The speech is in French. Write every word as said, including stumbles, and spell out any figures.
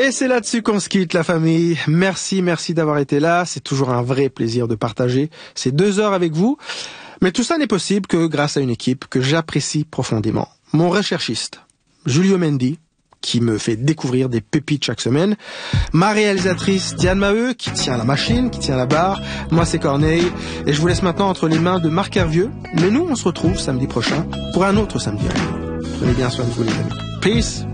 Et c'est là-dessus qu'on se quitte, la famille. Merci, merci d'avoir été là. C'est toujours un vrai plaisir de partager ces deux heures avec vous. Mais tout ça n'est possible que grâce à une équipe que j'apprécie profondément. Mon recherchiste, Julio Mendy, qui me fait découvrir des pépites chaque semaine. Ma réalisatrice, Diane Maheu, qui tient la machine, qui tient la barre. Moi, c'est Corneille. Et je vous laisse maintenant entre les mains de Marc Hervieux. Mais nous, on se retrouve samedi prochain pour un autre samedi. Prenez bien soin de vous, les amis. Peace!